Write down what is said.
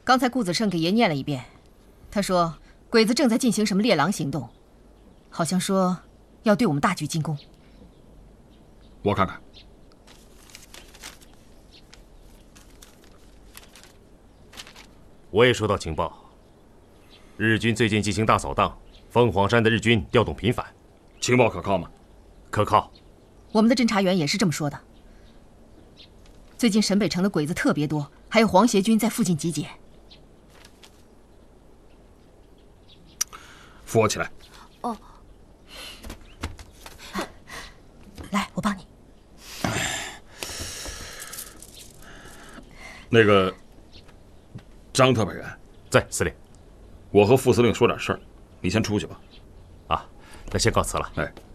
刚才顾子胜给爷念了一遍，他说鬼子正在进行什么猎狼行动，好像说要对我们大举进攻。 我看看。 我也收到情报，日军最近进行大扫荡，凤凰山的日军调动频繁。 情报可靠吗？ 可靠。 我们的侦查员也是这么说的。最近沈北城的鬼子特别多，还有皇协军在附近集结。 扶我起来。 哦。 来，我帮你。 那个张特派员在，司令。 我和副司令说点事儿，你先出去吧。 啊，那先告辞了。 哎。